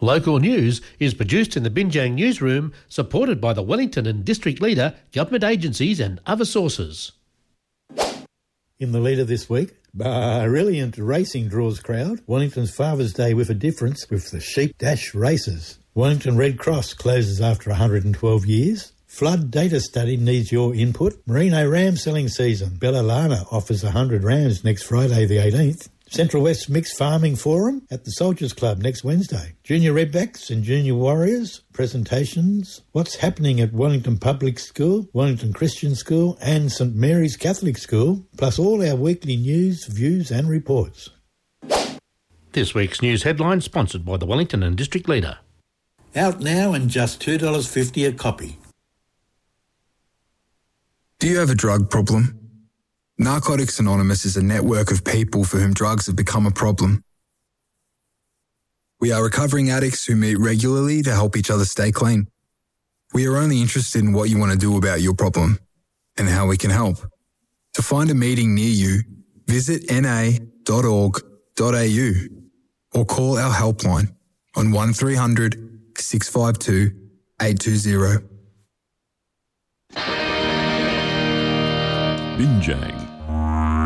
Local news is produced in the Binjang newsroom, supported by the Wellington and District Leader, government agencies and other sources. In the leader this week, brilliant racing draws crowd. Wellington's Father's Day with a difference with the Sheep Dash races. Wellington Red Cross closes after 112 years. Flood data study needs your input. Merino ram selling season. Bella Lana offers 100 rams next Friday the 18th. Central West Mixed Farming Forum at the Soldiers Club next Wednesday. Junior Redbacks and Junior Warriors presentations. What's happening at Wellington Public School, Wellington Christian School and St Mary's Catholic School, plus all our weekly news, views and reports. This week's news headline sponsored by the Wellington and District Leader. Out now and just $2.50 a copy. Do you have a drug problem? Narcotics Anonymous is a network of people for whom drugs have become a problem. We are recovering addicts who meet regularly to help each other stay clean. We are only interested in what you want to do about your problem and how we can help. To find a meeting near you, visit na.org.au or call our helpline on 1300 652 820. Binjang